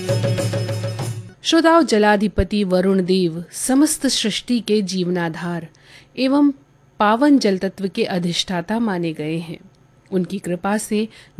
श्रोताओं, जलाधिपति वरुण देव समस्त सृष्टि के जीवनाधार एवं पावन जल तत्व के अधिष्ठाता माने गए हैं। उनकी कृपा से